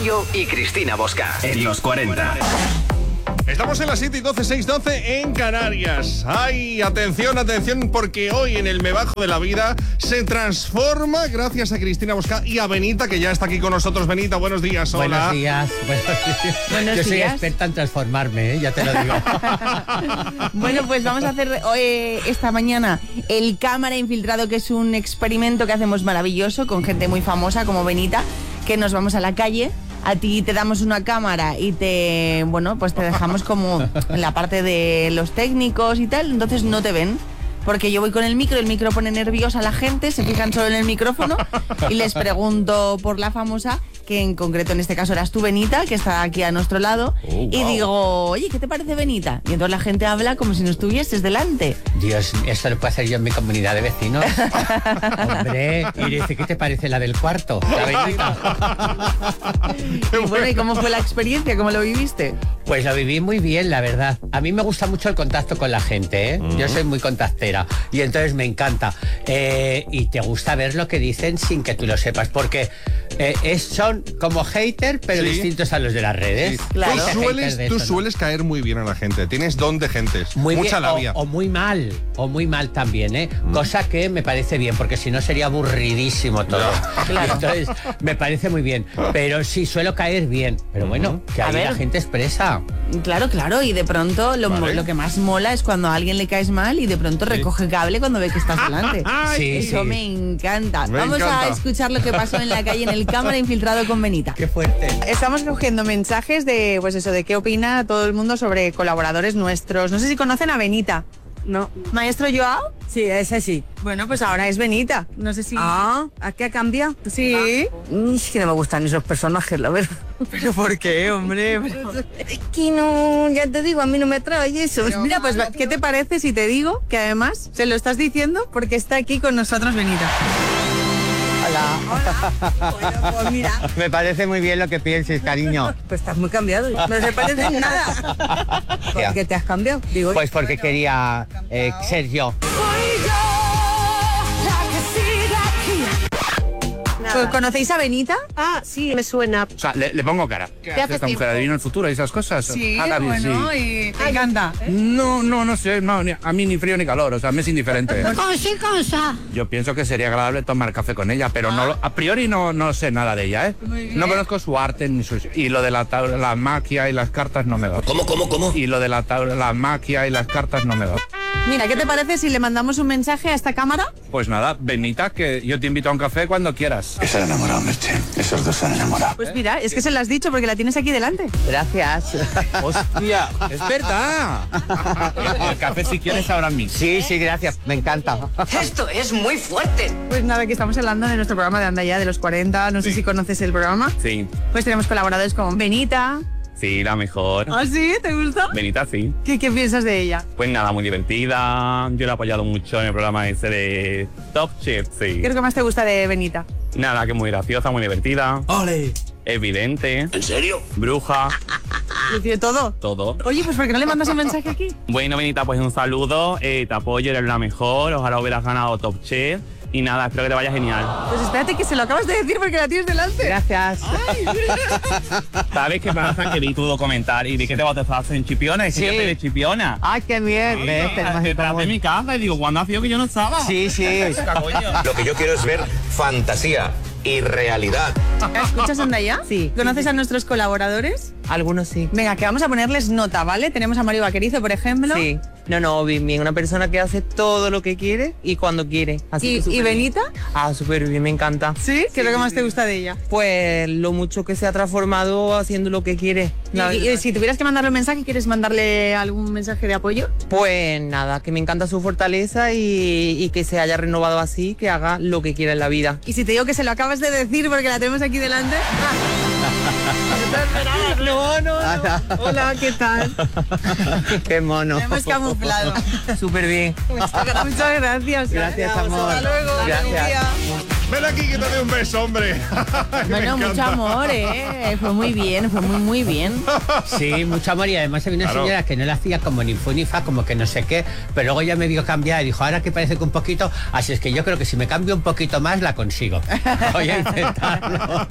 Yayo y Cristina Bosca. En los 40. Estamos en las 7 y 12, 6:12 en Canarias. ¡Ay, atención, atención! Porque hoy en el Me Bajo de la Vida se transforma gracias a Cristina Bosca y a Benita, que ya está aquí con nosotros. Benita, buenos días, hola. Buenos días. Yo soy experta en transformarme, ya te lo digo. Bueno, pues vamos a hacer esta mañana el Cámara Infiltrado, que es un experimento que hacemos maravilloso con gente muy famosa como Benita, que nos vamos a la calle. A ti te damos una cámara y te dejamos como en la parte de los técnicos y tal, entonces no te ven. Porque yo voy con el micro pone nerviosa a la gente, se fijan solo en el micrófono y les pregunto por la famosa, que en concreto en este caso eras tú, Benita, que está aquí a nuestro lado, y digo, oye, ¿qué te parece, Benita? Y entonces la gente habla como si no estuvieses delante. Dios, esto lo puedo hacer yo en mi comunidad de vecinos. Hombre, y dice, ¿qué te parece la del cuarto? La Benita. Y bueno, ¿y cómo fue la experiencia? ¿Cómo lo viviste? Pues lo viví muy bien, la verdad. A mí me gusta mucho el contacto con la gente, ¿eh? Yo soy muy contactera y entonces me encanta. Y te gusta ver lo que dicen sin que tú lo sepas, porque son como haters, pero distintos a los de las redes. Sí. Claro. Tú sueles caer muy bien a la gente, tienes don de gentes, muy mucha bien, labia. O muy mal también, ¿eh? Cosa que me parece bien, porque si no sería aburridísimo todo. Claro. Entonces, me parece muy bien. Pero sí, suelo caer bien. Pero bueno, que ahí la gente expresa. Claro, y de pronto lo que más mola es cuando a alguien le caes mal y de pronto recoge cable cuando ve que estás delante. Eso me encanta. Vamos a escuchar lo que pasó en la calle en el Cámara Infiltrado con Benita. Qué fuerte. Estamos cogiendo mensajes de, pues eso, de qué opina todo el mundo sobre colaboradores nuestros. No sé si conocen a Benita. No. ¿Maestro Joao? Sí, ese sí. Bueno, pues ahora es Benita. No sé si... ¿a qué ha cambiado? Sí. Es que no me gustan esos personajes, la verdad. ¿Pero por qué, hombre? Es que no, ya te digo, a mí no me atrae eso. Pero mira, pues, ¿qué te parece si te digo que además se lo estás diciendo porque está aquí con nosotros Benita? Hola. Bueno, pues mira. Me parece muy bien lo que pienses, cariño. Pues estás muy cambiado. No se parece en nada. ¿Por qué te has cambiado? Digo, pues porque quería ser yo. ¿Conocéis a Benita? Ah, sí, me suena. O sea, le pongo cara. ¿Qué hace esta mujer? ¿Adivina el futuro y esas cosas? Sí, David, bueno, y te encanta. No sé, a mí ni frío ni calor, o sea, me es indiferente. Cosa. Yo pienso que sería agradable tomar café con ella, pero a priori no sé nada de ella, ¿eh? No conozco su arte ni su... Y lo de la magia y las cartas no me da. ¿Cómo? Y lo de la magia y las cartas no me da. Mira, ¿qué te parece si le mandamos un mensaje a esta cámara? Pues nada, Benita, que yo te invito a un café cuando quieras. Se han enamorado, Merche. Esos dos se han enamorado. Pues mira, es que se lo has dicho porque la tienes aquí delante. Gracias. ¡Hostia! ¡Experta! El café si quieres ahora mismo. Sí, gracias. Me encanta. Esto es muy fuerte. Pues nada, que estamos hablando de nuestro programa de Anda Ya, de los 40. No sé si conoces el programa. Sí. Pues tenemos colaboradores como Benita. Sí, la mejor. ¿Ah, sí? ¿Te gusta? Benita, sí. ¿Qué piensas de ella? Pues nada, muy divertida. Yo la he apoyado mucho en el programa ese de Top Chef, sí. ¿Qué es lo que más te gusta de Benita? Nada, que muy graciosa, muy divertida. ¡Ole! Evidente. ¿En serio? Bruja. ¿Tiene todo? Todo. Oye, pues ¿por qué no le mandas un mensaje aquí? Bueno, Benita, pues un saludo. Te apoyo, eres la mejor. Ojalá hubieras ganado Top Chef. Y nada, espero que te vaya genial. Pues espérate, que se lo acabas de decir porque la tienes delante. Gracias. ¿Sabes qué pasa? Que vi tu documental y vi que te bautizaste en Chipiona. Y Sí. que te de Chipiona. ¡Ay, qué bien! Detrás de mi casa y digo, ¿cuándo ha sido que yo no estaba? Sí. Lo que yo quiero es ver fantasía y realidad. ¿Escuchas Anda Ya? Sí. ¿Conoces a nuestros colaboradores? algunos sí. Venga, que vamos a ponerles nota, ¿vale? Tenemos a Mario Vaquerizo, por ejemplo. Sí. No, bien, una persona que hace todo lo que quiere y cuando quiere. Así ¿Y Benita? Ah, súper bien, me encanta. ¿Sí? ¿Qué es lo que más te gusta de ella? Pues lo mucho que se ha transformado haciendo lo que quiere. Y si tuvieras que mandarle un mensaje, ¿quieres mandarle algún mensaje de apoyo? Pues nada, que me encanta su fortaleza y que se haya renovado así, que haga lo que quiera en la vida. Y si te digo que se lo acabas de decir porque la tenemos aquí delante. No. Hola, ¿qué tal? Qué mono. Lo hemos camuflado. Súper bien. Muchas gracias. Gracias, amor. Hasta luego. Gracias. Ven aquí que te doy un beso, hombre. Bueno, mucho amor, Fue muy bien, fue muy bien. Sí, mucho amor. Y además había una señora que no la hacía como ni fu ni fa, como que no sé qué, pero luego ya me vio cambiar y dijo, ahora que parece que un poquito, así es que yo creo que si me cambio un poquito más la consigo. Voy a intentarlo.